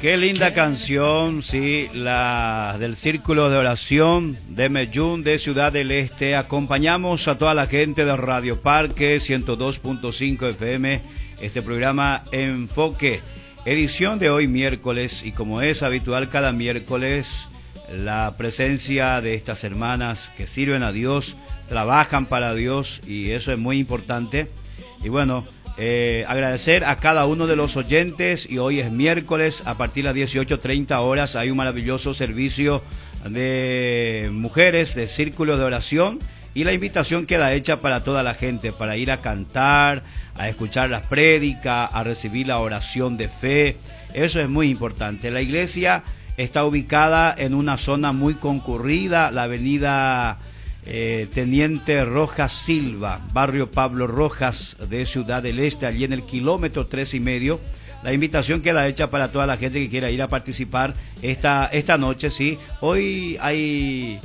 Qué linda canción, sí, la del Círculo de Oración de Medellín, de Ciudad del Este. Acompañamos a toda la gente de Radio Parque 102.5 FM, este programa Enfoque, edición de hoy miércoles, y como es habitual cada miércoles, la presencia de estas hermanas que sirven a Dios, trabajan para Dios, y eso es muy importante. Y bueno, agradecer a cada uno de los oyentes, y hoy es miércoles, a partir de las 18:30 horas hay un maravilloso servicio de mujeres de Círculo de Oración, y la invitación queda hecha para toda la gente, para ir a cantar, a escuchar las prédicas, a recibir la oración de fe. Eso es muy importante. La iglesia está ubicada en una zona muy concurrida, la avenida Teniente Rojas Silva, barrio Pablo Rojas de Ciudad del Este, allí en el kilómetro 3,5. La invitación queda hecha para toda la gente que quiera ir a participar esta noche, sí. Hoy hay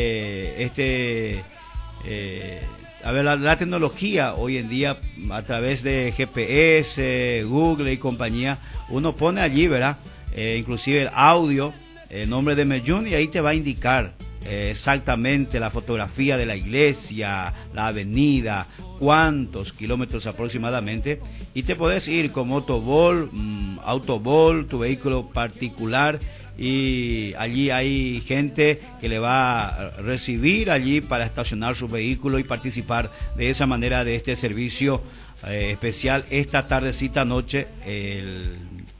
la tecnología hoy en día, a través de GPS, Google y compañía, uno pone allí, ¿verdad? Inclusive el audio, el nombre de Medellín, y ahí te va a indicar exactamente la fotografía de la iglesia, la avenida, cuántos kilómetros aproximadamente, y te puedes ir con motobol, autobol, tu vehículo particular, y allí hay gente que le va a recibir allí para estacionar su vehículo y participar de esa manera de este servicio especial esta tardecita noche, el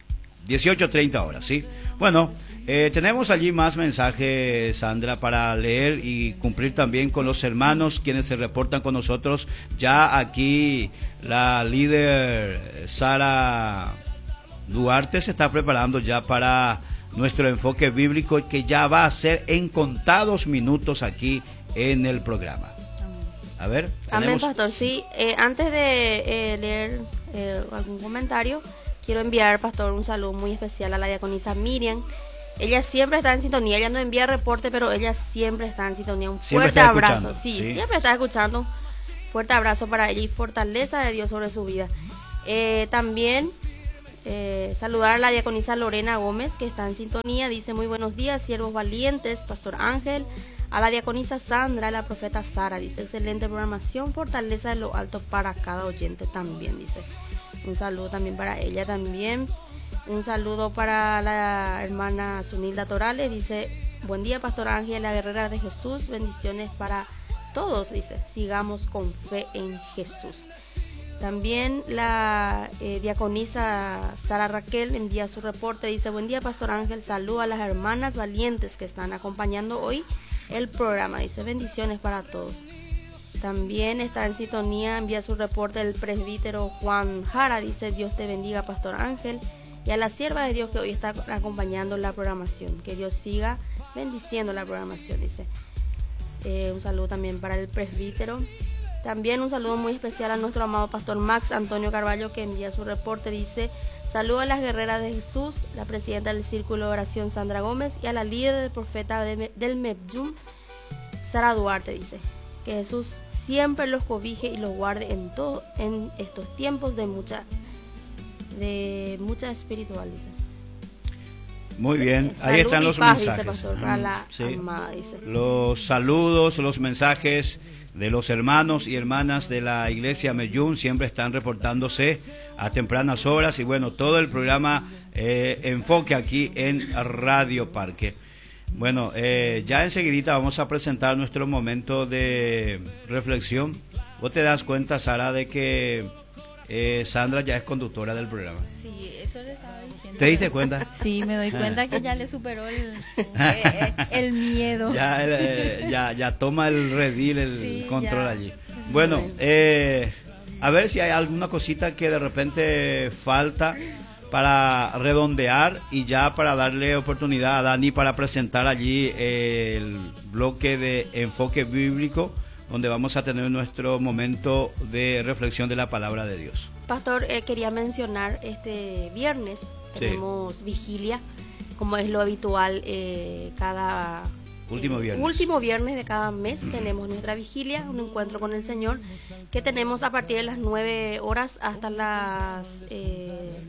18:30 horas, ¿sí? Bueno, tenemos allí más mensajes, Sandra, para leer y cumplir también con los hermanos quienes se reportan con nosotros. Ya aquí la líder Sara Duarte se está preparando ya para nuestro enfoque bíblico, que ya va a ser en contados minutos aquí en el programa. A ver, amén, pastor. Sí, antes de leer algún comentario, quiero enviar, pastor, un saludo muy especial a la diaconisa Miriam. Ella siempre está en sintonía, ella no envía reporte, pero ella siempre está en sintonía. Un fuerte abrazo. Sí, siempre está escuchando. Fuerte abrazo para ella y fortaleza de Dios sobre su vida. También saludar a la diaconisa Lorena Gómez, que está en sintonía. Dice: muy buenos días, siervos valientes, pastor Ángel. A la diaconisa Sandra, a la profeta Sara, dice: excelente programación, fortaleza de lo alto para cada oyente también, dice. Un saludo también para ella también. Un saludo para la hermana Zunilda Torales, dice: buen día, pastor Ángel, la guerrera de Jesús, bendiciones para todos, dice, sigamos con fe en Jesús. También la diaconisa Sara Raquel envía su reporte, dice: buen día, pastor Ángel, saludo a las hermanas valientes que están acompañando hoy el programa, dice, bendiciones para todos. También está en sintonía, envía su reporte el presbítero Juan Jara, dice: Dios te bendiga, pastor Ángel, y a la sierva de Dios que hoy está acompañando la programación, que Dios siga bendiciendo la programación, dice. Un saludo también para el presbítero. También un saludo muy especial a nuestro amado pastor Max Antonio Carballo, que envía su reporte, dice: saludo a las guerreras de Jesús, la presidenta del Círculo de Oración Sandra Gómez, y a la líder del profeta del Medellín, Sara Duarte, dice, que Jesús siempre los cobije y los guarde en estos tiempos de mucha espiritual, dice. Muy bien, ahí están los mensajes. Dice, pastor, a la amada, dice. Los saludos, los mensajes de los hermanos y hermanas de la iglesia Medellín siempre están reportándose a tempranas horas, y bueno, todo el programa Enfoque aquí en Radio Parque. Bueno, ya enseguidita vamos a presentar nuestro momento de reflexión. ¿Vos te das cuenta, Sara, de que Sandra ya es conductora del programa? Sí, eso le estaba diciendo. ¿Te diste cuenta? Sí, me doy cuenta que ya le superó el miedo. Ya toma el redil, el control ya. Allí. Bueno, a ver si hay alguna cosita que de repente falta para redondear, y ya para darle oportunidad a Dani para presentar allí el bloque de enfoque bíblico, donde vamos a tener nuestro momento de reflexión de la palabra de Dios. Pastor, quería mencionar, este viernes tenemos vigilia, como es lo habitual, cada último viernes de cada mes tenemos nuestra vigilia, un encuentro con el Señor, que tenemos a partir de las 9 horas hasta las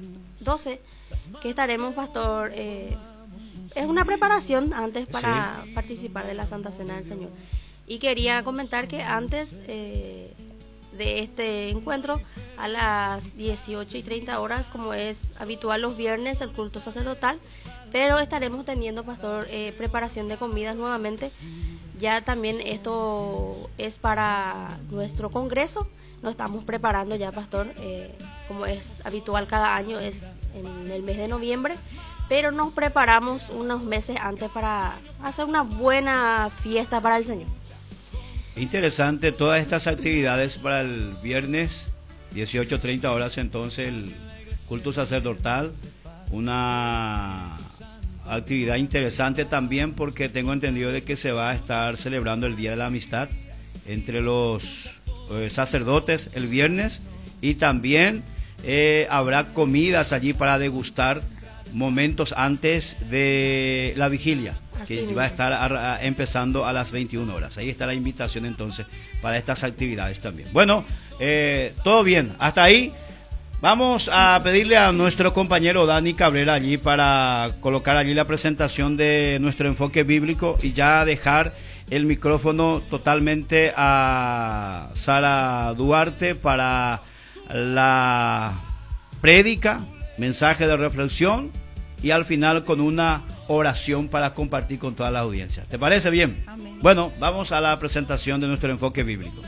12, que estaremos, pastor, es una preparación antes para participar de la Santa Cena del Señor. Y quería comentar que antes de este encuentro, a las 18:30, como es habitual los viernes, el culto sacerdotal, pero estaremos teniendo, pastor, preparación de comidas nuevamente. Ya también esto es para nuestro congreso, nos estamos preparando ya, pastor, como es habitual cada año, es en el mes de noviembre, pero nos preparamos unos meses antes para hacer una buena fiesta para el Señor. Interesante todas estas actividades para el viernes 18:30, entonces el culto sacerdotal, una actividad interesante también porque tengo entendido de que se va a estar celebrando el Día de la Amistad entre los sacerdotes el viernes, y también habrá comidas allí para degustar momentos antes de la vigilia, que va a estar empezando a las 21 horas. Ahí está la invitación entonces para estas actividades también. Bueno, todo bien, hasta ahí. Vamos a pedirle a nuestro compañero Dani Cabrera allí para colocar allí la presentación de nuestro enfoque bíblico y ya dejar el micrófono totalmente a Sara Duarte para la prédica, mensaje de reflexión y al final con una oración para compartir con toda la audiencia. ¿Te parece bien? Amén. Bueno, vamos a la presentación de nuestro enfoque bíblico.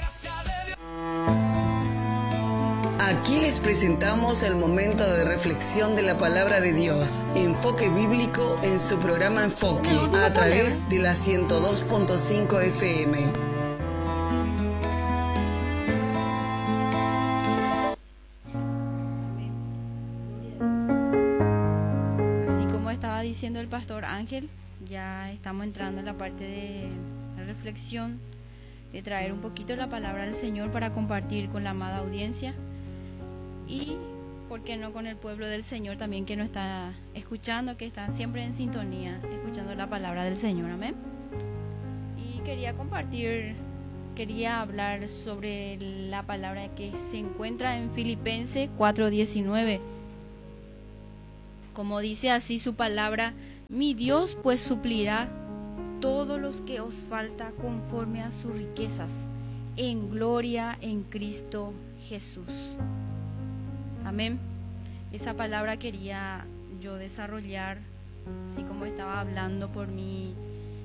Aquí les presentamos el momento de reflexión de la palabra de Dios, enfoque bíblico en su programa Enfoque, a través de la 102.5 FM. Así como estaba diciendo el pastor Ángel, ya estamos entrando en la parte de la reflexión, de traer un poquito la palabra del Señor para compartir con la amada audiencia. Y, ¿por qué no con el pueblo del Señor también que nos está escuchando, que está siempre en sintonía, escuchando la palabra del Señor? Amén. Y quería hablar sobre la palabra que se encuentra en Filipenses 4:19. Como dice así su palabra: mi Dios pues suplirá todos los que os falta conforme a sus riquezas en gloria en Cristo Jesús. Amén. Esa palabra quería yo desarrollar, así como estaba hablando por mi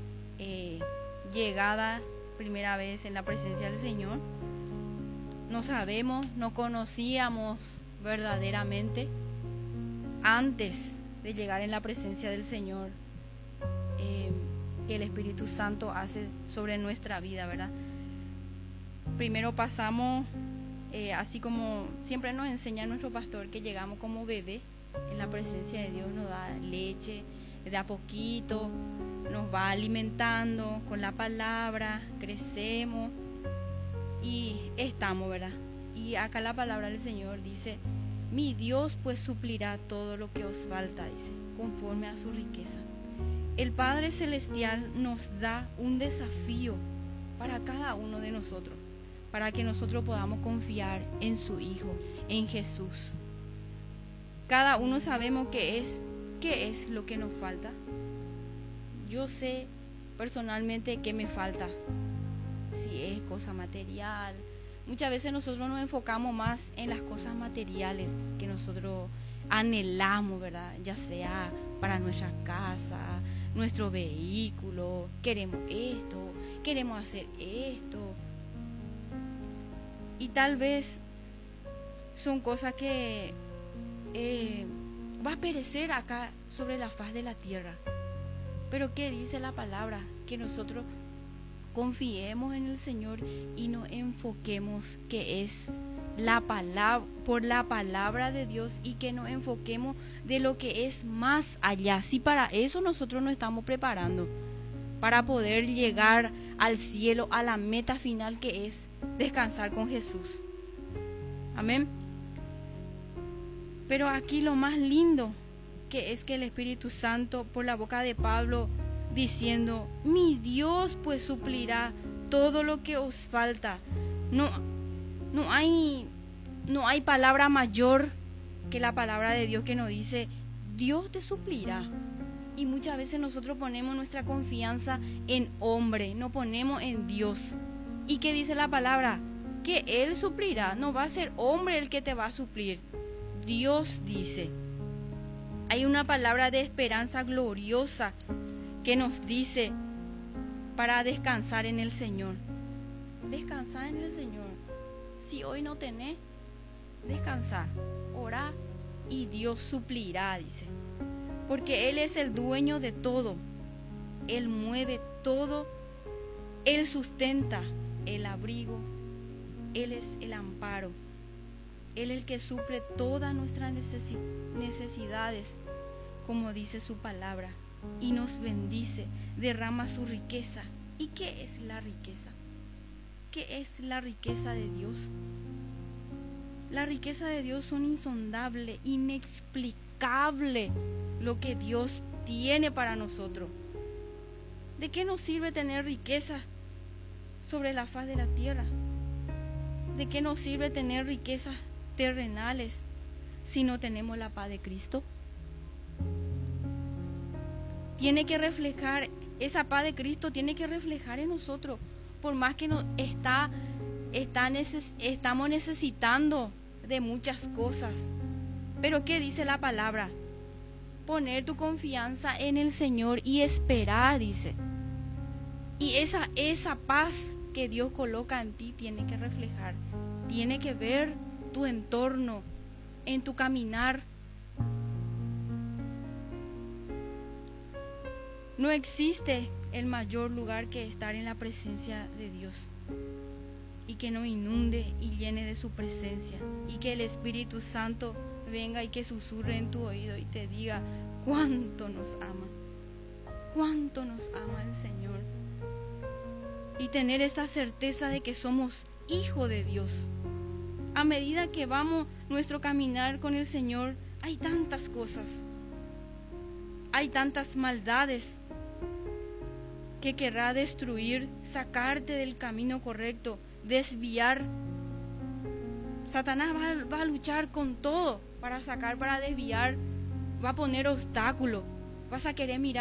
llegada primera vez en la presencia del Señor. No sabemos, no conocíamos verdaderamente antes de llegar en la presencia del Señor que el Espíritu Santo hace sobre nuestra vida, ¿verdad? Primero pasamos, así como siempre nos enseña nuestro pastor, que llegamos como bebé en la presencia de Dios, nos da leche de a poquito, nos va alimentando con la palabra, crecemos y estamos, ¿verdad? Y acá la palabra del Señor dice: mi Dios pues suplirá todo lo que os falta, dice, conforme a su riqueza. El Padre Celestial nos da un desafío para cada uno de nosotros, para que nosotros podamos confiar en su Hijo, en Jesús. Cada uno sabemos qué es lo que nos falta. Yo sé personalmente qué me falta, si es cosa material. Muchas veces nosotros nos enfocamos más en las cosas materiales que nosotros anhelamos, ¿verdad? Ya sea para nuestra casa, nuestro vehículo, queremos esto, queremos hacer esto. Y tal vez son cosas que va a perecer acá sobre la faz de la tierra. Pero ¿qué dice la palabra? Que nosotros confiemos en el Señor y nos enfoquemos que es la palabra, por la palabra de Dios, y que nos enfoquemos de lo que es más allá. Si para eso nosotros nos estamos preparando, para poder llegar al cielo, a la meta final, que es descansar con Jesús. Amén. Pero aquí lo más lindo que es que el Espíritu Santo, por la boca de Pablo, diciendo: mi Dios pues suplirá todo lo que os falta. No hay palabra mayor que la palabra de Dios que nos dice, Dios te suplirá. Y muchas veces nosotros ponemos nuestra confianza en hombre, no ponemos en Dios. ¿Y qué dice la palabra? Que Él suplirá, no va a ser hombre el que te va a suplir. Dios dice. Hay una palabra de esperanza gloriosa que nos dice para descansar en el Señor. Descansar en el Señor. Si hoy no tenés, descansar, orá y Dios suplirá, dice. Porque Él es el dueño de todo. Él mueve todo. Él sustenta el abrigo. Él es el amparo. Él es el que suple todas nuestras necesidades, como dice su palabra, y nos bendice, derrama su riqueza. ¿Y qué es la riqueza? ¿Qué es la riqueza de Dios? La riqueza de Dios son insondable, inexplicable lo que Dios tiene para nosotros. ¿De qué nos sirve tener riqueza sobre la faz de la tierra? ¿De qué nos sirve tener riquezas terrenales si no tenemos la paz de Cristo? Tiene que reflejar, esa paz de Cristo tiene que reflejar en nosotros, por más que estamos necesitando de muchas cosas. Pero ¿qué dice la palabra? Poner tu confianza en el Señor y esperar, dice. Y esa paz que Dios coloca en ti tiene que reflejar, tiene que ver tu entorno, en tu caminar. No existe el mayor lugar que estar en la presencia de Dios y que nos inunde y llene de su presencia, y que el Espíritu Santo venga y que susurre en tu oído y te diga cuánto nos ama el Señor, y tener esa certeza de que somos hijos de Dios. A medida que vamos nuestro caminar con el Señor, hay tantas cosas, hay tantas maldades que querrá destruir, sacarte del camino correcto, desviar. Satanás va a luchar con todo para sacar, para desviar, va a poner obstáculos, vas a querer mirar